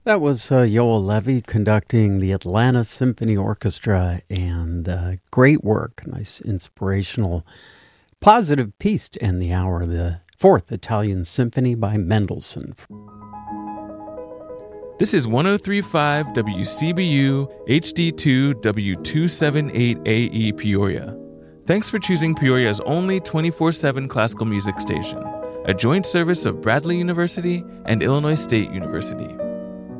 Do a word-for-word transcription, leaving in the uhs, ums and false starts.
That was uh, Yoel Levy conducting the Atlanta Symphony Orchestra, and uh, great work, nice inspirational, positive piece to end the hour, the Fourth Italian Symphony by Mendelssohn. This is one oh three point five W C B U H D two W two seventy-eight A E Peoria. Thanks for choosing Peoria's only twenty-four seven classical music station, a joint service of Bradley University and Illinois State University.